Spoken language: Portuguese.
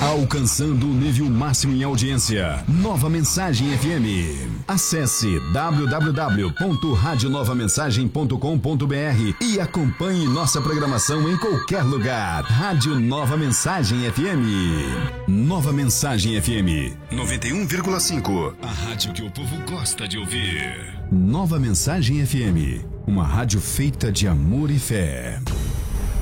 Alcançando o nível máximo em audiência. Nova Mensagem FM. Acesse www.radionovamensagem.com.br e acompanhe nossa programação em qualquer lugar. Rádio Nova Mensagem FM. Nova Mensagem FM 91,5. A rádio que o povo gosta de ouvir. Nova Mensagem FM. Uma rádio feita de amor e fé.